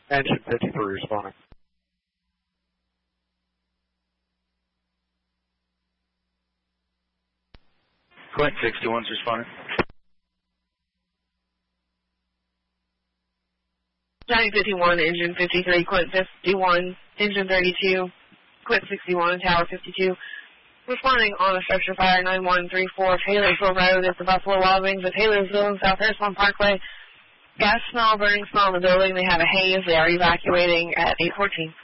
Engine 53 responding. Quint 61's responding. Johnny 51, engine 53, Quint 51, engine 32, Quint 61, tower 52. Responding on a structure fire 9134 Taylorsville Road at the Buffalo Wild Wings at Taylorsville and South Harrisville Parkway. Gas smell, burning smell in the building. They have a haze. They are evacuating at 8:14.